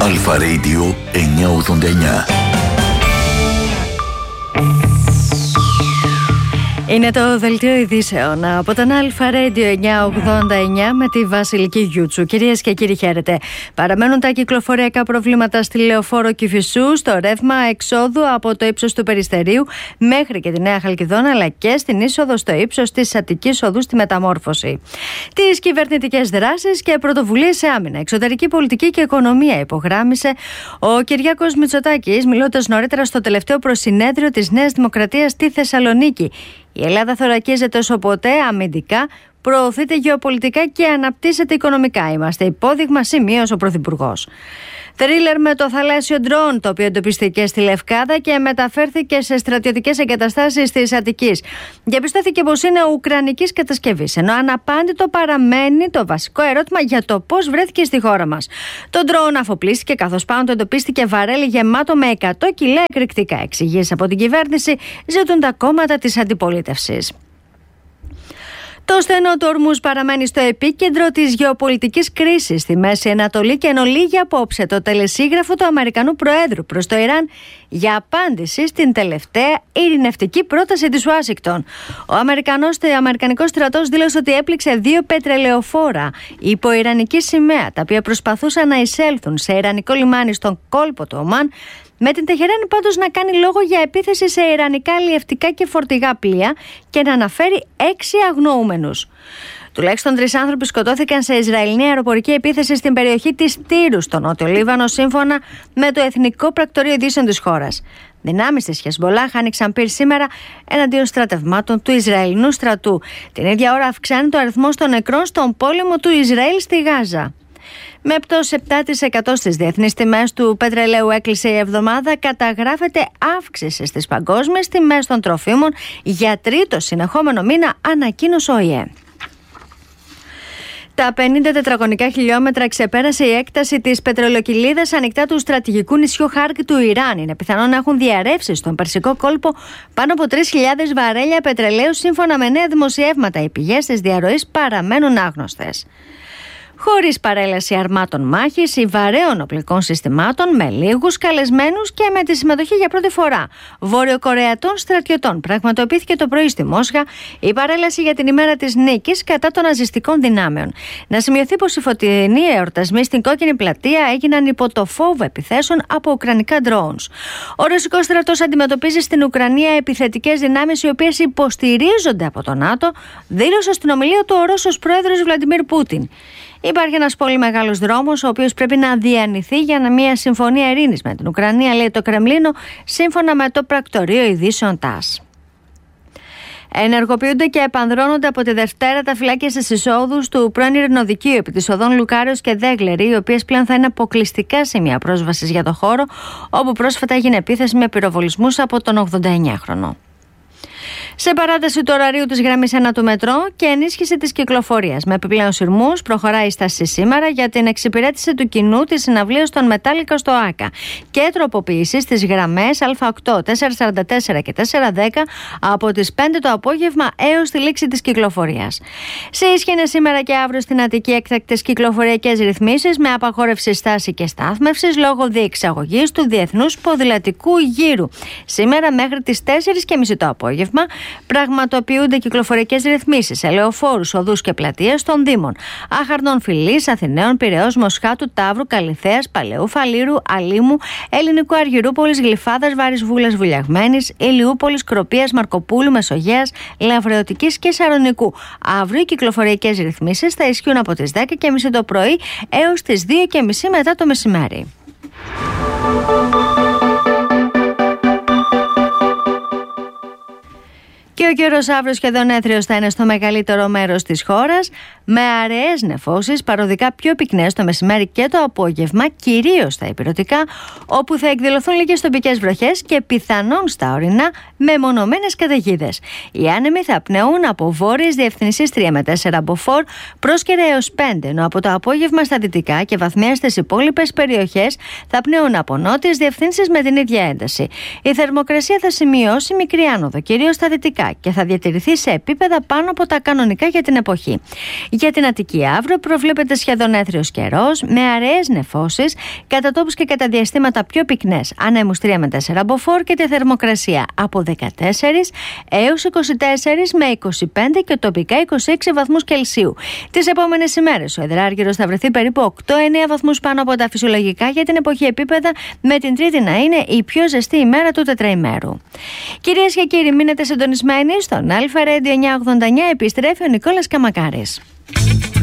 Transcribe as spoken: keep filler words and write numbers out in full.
Αλφα Radio εννιακόσια ογδόντα εννιά. Είναι το δελτίο ειδήσεων από τον Αλφα Radio εννιακόσια ογδόντα εννιά με τη Βασιλική Γιούτσου. Κυρίες και κύριοι, χαίρετε. Παραμένουν τα κυκλοφοριακά προβλήματα στη Λεωφόρο Κηφισού, στο ρεύμα εξόδου από το ύψος του Περιστερίου μέχρι και τη Νέα Χαλκιδόνα, αλλά και στην είσοδο στο ύψος της Αττικής Οδού στη Μεταμόρφωση. Τις κυβερνητικές δράσεις και πρωτοβουλίες σε άμυνα, εξωτερική πολιτική και οικονομία υπογράμμισε ο Κυριάκος Μητσοτάκης, μιλώντας νωρίτερα στο τελευταίο προσυνέδριο της Νέας Δημοκρατίας στη Θεσσαλονίκη. Η Ελλάδα θωρακίζεται όσο ποτέ αμυντικά, προωθείται γεωπολιτικά και αναπτύσσεται οικονομικά. Είμαστε υπόδειγμα, σημείωσε ο Πρωθυπουργός. Θρίλερ με το θαλάσσιο ντρόν, το οποίο εντοπίστηκε στη Λευκάδα και μεταφέρθηκε σε στρατιωτικές εγκαταστάσεις της Αττικής. Διαπιστώθηκε πως είναι ουκρανικής κατασκευής, ενώ αναπάντητο παραμένει το βασικό ερώτημα για το πώς βρέθηκε στη χώρα μας. Το ντρόν αφοπλίστηκε, καθώς πάνω του εντοπίστηκε βαρέλι γεμάτο με εκατό κιλά εκρηκτικά. Εξηγήσεις από την κυβέρνηση ζητούν τα κόμματα της αντιπολίτευσης. Το στενό του Ορμούζ παραμένει στο επίκεντρο της γεωπολιτικής κρίσης στη Μέση Ανατολή και εν ολίγη απόψε το τελεσίγραφο του Αμερικανού Προέδρου προς το Ιράν για απάντηση στην τελευταία ειρηνευτική πρόταση της Ουάσιγκτον. Ο Αμερικανός, ο Αμερικανικός στρατός δήλωσε ότι έπληξε δύο πετρελαιοφόρα υπό ιρανική σημαία, τα οποία προσπαθούσαν να εισέλθουν σε ιρανικό λιμάνι στον κόλπο του Ομάν, με την Τεχεράνη πάντως να κάνει λόγο για επίθεση σε ιρανικά αλλιευτικά και φορτηγά πλοία και να αναφέρει έξι αγνοούμενους. Τουλάχιστον τρεις άνθρωποι σκοτώθηκαν σε Ισραηλινή αεροπορική επίθεση στην περιοχή της Τύρου, στο Νότιο Λίβανο, σύμφωνα με το Εθνικό Πρακτορείο Ειδήσεων της χώρας. Δυνάμεις της Χεσμολάχ άνοιξαν πυρ σήμερα εναντίον στρατευμάτων του Ισραηλινού στρατού. Την ίδια ώρα αυξάνει ο αριθμός των νεκρών στον πόλεμο του Ισραήλ στη Γάζα. Με πτώση επτά τοις εκατό στις διεθνείς τιμές του πετρελαίου έκλεισε η εβδομάδα, καταγράφεται αύξηση στις παγκόσμιες τιμές των τροφίμων για τρίτο συνεχόμενο μήνα, ανακοίνωσε ο ΟΗΕ. Τα πενήντα τετραγωνικά χιλιόμετρα ξεπέρασε η έκταση της πετρελοκυλίδας ανοιχτά του στρατηγικού νησιού Χάρκ του Ιράν. Είναι πιθανό να έχουν διαρρεύσει στον Περσικό κόλπο πάνω από τρεις χιλιάδες βαρέλια πετρελαίου, σύμφωνα με νέα δημοσιεύματα. Οι πηγές της διαρροής παραμένουν άγνωστες. Χωρίς παρέλαση αρμάτων μάχης ή βαρέων οπλικών συστημάτων, με λίγους καλεσμένους και με τη συμμετοχή για πρώτη φορά βορειοκορεατών στρατιωτών, πραγματοποιήθηκε το πρωί στη Μόσχα η παρέλαση για την ημέρα της νίκης κατά των ναζιστικών δυνάμεων. Να σημειωθεί πως οι φωτεινοί εορτασμοί στην Κόκκινη Πλατεία έγιναν υπό το φόβο επιθέσεων από ουκρανικά drones. Ο ρωσικός στρατός αντιμετωπίζει στην Ουκρανία επιθετικές δυνάμεις οι οποίες υποστηρίζονται από το ΝΑΤΟ, δήλωσε στην ομιλία του ο Ρώσος πρόεδρος Βλαντιμίρ Πούτιν. Υπάρχει ένας πολύ μεγάλος δρόμος, ο οποίος πρέπει να διανυθεί για μια συμφωνία ειρήνης με την Ουκρανία, λέει το Κρεμλίνο, σύμφωνα με το πρακτορείο ειδήσεων ΤΑΣ. Ενεργοποιούνται και επανδρώνονται από τη Δευτέρα τα φυλάκια στις εισόδους του πρώην ειρηνοδικείου επί της οδών Λουκάριος και Δέγλερη, οι οποίες πλέον θα είναι αποκλειστικά σημεία πρόσβασης για το χώρο, όπου πρόσφατα έγινε επίθεση με πυροβολισμούς από τον ογδονταεννιάχρονο. Σε παράταση του ωραρίου της γραμμής ένα του μετρό και ενίσχυση της κυκλοφορίας με επιπλέον σειρμούς, προχωράει η στάση σήμερα για την εξυπηρέτηση του κοινού της συναυλίας των Μετάλλικα στο ΆΚΑ και τροποποίηση στις γραμμές Α οκτώ, τετρακόσια σαράντα τέσσερα και τετρακόσια δέκα από τις πέντε το απόγευμα έως τη λήξη της κυκλοφορίας. Σε ίσχυ είναι σήμερα και αύριο στην Αττική έκτακτες κυκλοφοριακές ρυθμίσεις με απαγόρευση στάση και στάθμευσης λόγω διεξαγωγής του Διεθνούς Ποδηλατικού Γύρου. Σήμερα μέχρι τις τέσσερις και μισή το απόγευμα πραγματοποιούνται κυκλοφορικές ρυθμίσεις σε λεωφόρους, οδούς και πλατείες των Δήμων Άχαρνων, Φιλής, Αθηναίων, Πειραιώς, Μοσχάτου, Ταύρου, Καλιθέας, Παλαιού, Φαλήρου, Αλήμου, Ελληνικού Αργυρούπολης, Γλυφάδας, Βάρης Βούλας, Βουλιαγμένης, Ηλιούπολης, Κροπίας, Μαρκοπούλου, Μεσογείας, Λαβρεωτικής και Σαρονικού. Αύριο οι κυκλοφοριακές ρυθμίσεις θα ισχύουν από τις δέκα και μισή το πρωί έως τις δύο και μισή μετά το μεσημέρι. Και ο καιρός αύριο σχεδόν έθριος θα είναι στο μεγαλύτερο μέρος της χώρας, με αραιές νεφώσεις, παροδικά πιο πυκνές το μεσημέρι και το απόγευμα, κυρίως στα ηπειρωτικά, όπου θα εκδηλωθούν λίγες τοπικές βροχές και πιθανόν στα ορεινά μεμονωμένες καταιγίδες. Οι άνεμοι θα πνεούν από βόρειες διευθυνσίες τρία με τέσσερα μποφόρ, πρόσκαιρα έως πέντε, ενώ από το απόγευμα στα δυτικά και βαθμία στις υπόλοιπες περιοχές θα πνεούν από νότιες διευθύνσεις με την ίδια ένταση. Η θερμοκρασία θα σημειώσει μικρή άνοδο, κυρίως στα δυτικά, και θα διατηρηθεί σε επίπεδα πάνω από τα κανονικά για την εποχή. Για την Αττική αύριο προβλέπεται σχεδόν έθριος καιρός με αραιές νεφώσεις, κατά τόπους και κατά διαστήματα πιο πυκνές, ανέμους τρία με τέσσερα μποφόρ και τη θερμοκρασία από δεκατέσσερα έως είκοσι τέσσερα με είκοσι πέντε και τοπικά είκοσι έξι βαθμούς Κελσίου. Τις επόμενες ημέρες ο υδράργυρος θα βρεθεί περίπου οκτώ με εννέα βαθμούς πάνω από τα φυσιολογικά για την εποχή επίπεδα, με την Τρίτη να είναι η πιο ζεστή ημέρα του τετραημέρου. Κυρίες και κύριοι, μείνετε συντονισμένοι στον Αλφα Radio εννιακόσια ογδόντα εννιά. Επιστρέφει ο Νικόλας Καμακάρης.